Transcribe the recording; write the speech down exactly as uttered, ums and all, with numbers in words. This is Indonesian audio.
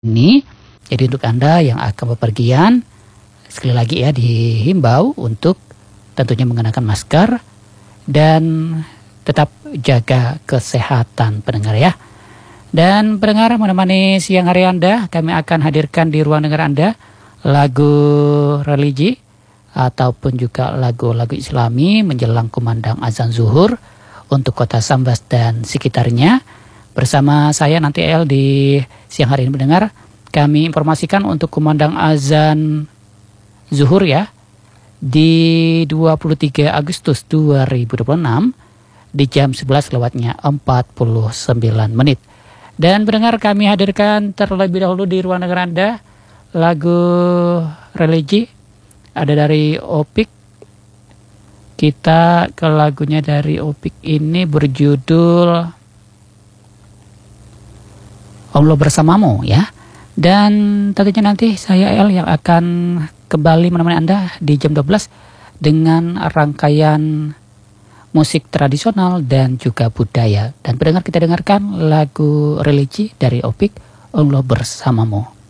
ini. Jadi untuk Anda yang akan bepergian, sekali lagi ya dihimbau untuk tentunya mengenakan masker dan tetap jaga kesehatan pendengar ya. Dan pendengar menemani siang hari Anda, kami akan hadirkan di ruang dengar Anda lagu religi ataupun juga lagu-lagu Islami menjelang kumandang azan zuhur untuk kota Sambas dan sekitarnya. Bersama saya nanti El di siang hari ini mendengar, kami informasikan untuk kumandang azan zuhur ya di dua puluh tiga Agustus dua ribu dua puluh enam di jam sebelas lewatnya empat puluh sembilan menit. Dan pendengar, kami hadirkan terlebih dahulu di ruang dengar Anda lagu religi ada dari Opik. Kita ke lagunya dari Opik ini berjudul Allah Bersamamu ya. Dan tentunya nanti saya El yang akan kembali menemani Anda di jam dua belas dengan rangkaian musik tradisional dan juga budaya. Dan pendengar, kita dengarkan lagu religi dari Opik, Allah Bersamamu.